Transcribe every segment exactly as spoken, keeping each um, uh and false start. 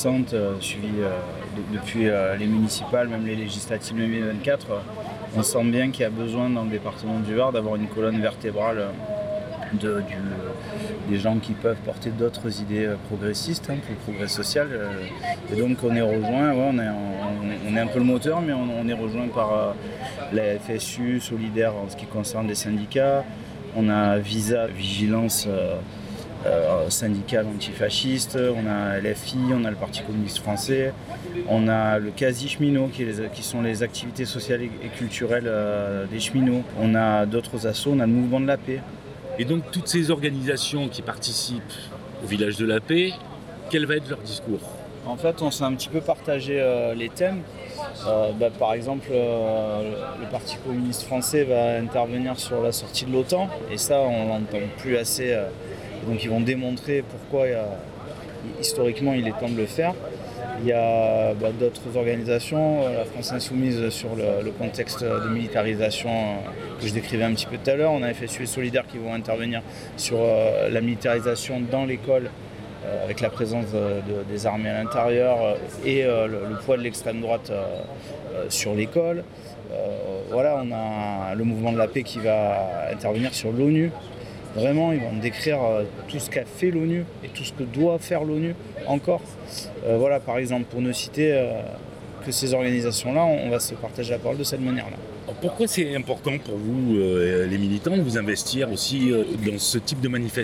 Euh, suivi euh, de, depuis euh, les municipales, même les législatives deux mille vingt-quatre, euh, on sent bien qu'il y a besoin dans le département du Var d'avoir une colonne vertébrale euh, de, du, des gens qui peuvent porter d'autres idées euh, progressistes, hein, pour le progrès social. Euh, et donc on est rejoint, ouais, on, est, on, on est un peu le moteur, mais on, on est rejoint par euh, la F S U, Solidaire en ce qui concerne les syndicats. On a Visa, Vigilance euh, Euh, syndical antifasciste, on a L F I, on a le Parti communiste français, on a le CASI cheminot qui, est les, qui sont les activités sociales et, et culturelles euh, des cheminots. On a d'autres assos, on a le mouvement de la paix. Et donc toutes ces organisations qui participent au village de la paix, quel va être leur discours ? En fait, on s'est un petit peu partagé euh, les thèmes. Euh, bah, par exemple, euh, le Parti communiste français va intervenir sur la sortie de l'OTAN, et ça, on l'entend plus assez. Euh, Donc ils vont démontrer pourquoi il y a, historiquement il est temps de le faire. Il y a bah, d'autres organisations, la France Insoumise sur le, le contexte de militarisation que je décrivais un petit peu tout à l'heure. On a F S U et Solidaire qui vont intervenir sur euh, la militarisation dans l'école euh, avec la présence de, de, des armées à l'intérieur euh, et euh, le, le poids de l'extrême droite euh, euh, sur l'école. Euh, voilà, on a le mouvement de la paix qui va intervenir sur l'ONU. Vraiment, ils vont décrire euh, tout ce qu'a fait l'ONU et tout ce que doit faire l'ONU encore. Euh, voilà, par exemple, pour ne citer euh, que ces organisations-là, on, on va se partager la parole de cette manière-là. Alors pourquoi c'est important pour vous, euh, les militants, de vous investir aussi euh, dans ce type de manifestation ?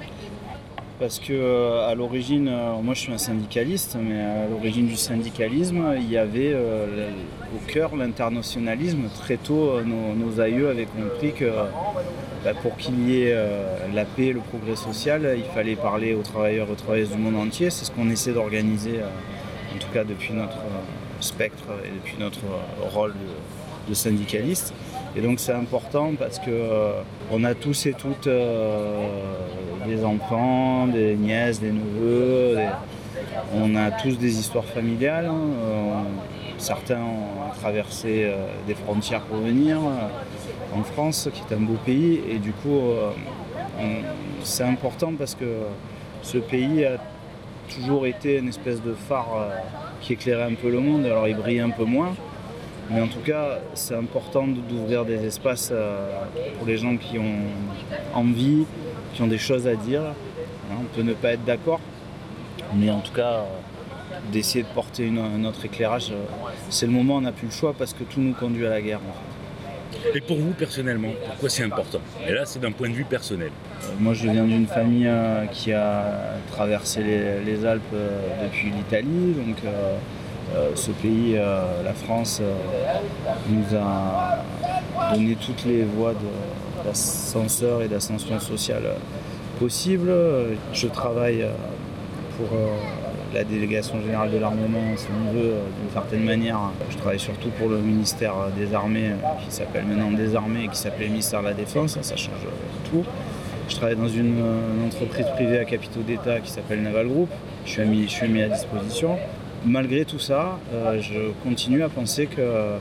Parce que euh, à l'origine, euh, moi je suis un syndicaliste, mais à l'origine du syndicalisme, il y avait euh, au cœur l'internationalisme. Très tôt, euh, nos, nos aïeux avaient compris que euh, bah, pour qu'il y ait euh, la paix et le progrès social, il fallait parler aux travailleurs et aux travailleuses du monde entier. C'est ce qu'on essaie d'organiser, euh, en tout cas depuis notre euh, spectre et depuis notre euh, rôle de, de syndicaliste. Et donc c'est important parce que euh, on a tous et toutes euh, des enfants, des nièces, des neveux, des... on a tous des histoires familiales. Hein. Euh, certains ont traversé euh, des frontières pour venir euh, en France, qui est un beau pays. Et du coup, euh, on... c'est important parce que ce pays a toujours été une espèce de phare euh, qui éclairait un peu le monde. Alors il brille un peu moins. Mais en tout cas, c'est important d'ouvrir des espaces euh, pour les gens qui ont envie, qui ont des choses à dire. Hein, on peut ne pas être d'accord, mais en tout cas, euh, d'essayer de porter une, un autre éclairage, euh, c'est le moment, on n'a plus le choix parce que tout nous conduit à la guerre. En fait. Et pour vous, personnellement, pourquoi c'est important ? Et là, c'est d'un point de vue personnel. Euh, moi, je viens d'une famille euh, qui a traversé les, les Alpes euh, depuis l'Italie, donc... Euh, Euh, ce pays, euh, la France, euh, nous a donné toutes les voies de, d'ascenseur et d'ascension sociale possibles. Je travaille euh, pour euh, la délégation générale de l'armement, si on veut, euh, d'une certaine manière. Je travaille surtout pour le ministère des Armées, euh, qui s'appelle maintenant des Armées et qui s'appelait ministère de la Défense, ça change tout. Je travaille dans une, une entreprise privée à capitaux d'État qui s'appelle Naval Group. Je suis mis, je suis mis à disposition. Malgré tout ça, euh, je continue à penser qu'il euh,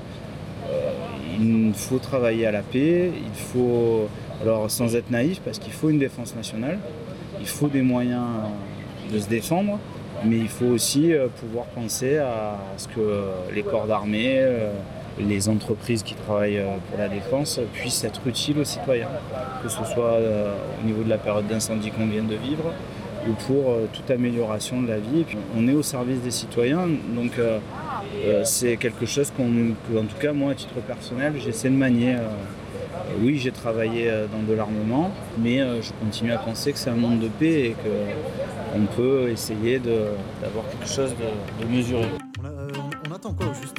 faut travailler à la paix, il faut, alors sans être naïf, parce qu'il faut une défense nationale, il faut des moyens de se défendre, mais il faut aussi euh, pouvoir penser à ce que les corps d'armée, euh, les entreprises qui travaillent pour la défense puissent être utiles aux citoyens, que ce soit euh, au niveau de la période d'incendie qu'on vient de vivre, ou pour euh, toute amélioration de la vie. Et puis, on est au service des citoyens, donc euh, euh, c'est quelque chose qu'on, que, en tout cas moi à titre personnel, j'essaie de manier. Euh, oui, j'ai travaillé euh, dans de l'armement, mais euh, je continue à penser que c'est un monde de paix et qu'on peut essayer de, d'avoir quelque chose de, de mesuré. On, a, euh, on attend quoi au juste ?